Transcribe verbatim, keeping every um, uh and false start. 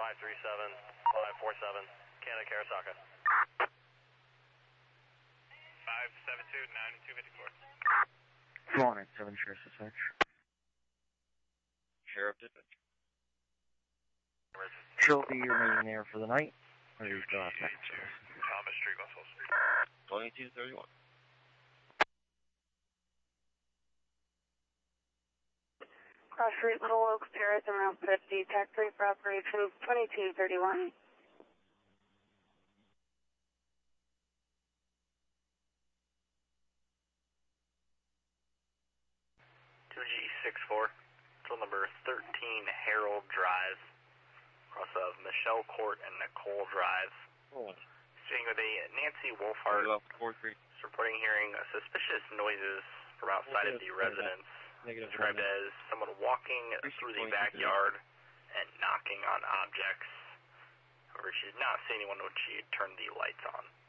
five three seven, five four seven, Canada Karasaka. five seven two, nine two fifty-four. four nine seven, Sheriff Dispatch. Sheriff Dispatch. She'll be remaining there for the night. Or you still have next service. Thomas Street, Russell. twenty-two thirty-one. Cross Street, Little Oaks, Paris, and Route fifty, taxi for operation twenty-two thirty-one. two G six four, control number thirteen Harold Drive, cross of Michelle Court and Nicole Drive. Oh. Speaking with a Nancy Wolfhard, four three. reporting hearing suspicious noises from outside of the residence, described as someone walking through the backyard and knocking on objects. However, she did not see anyone when she turned the lights on.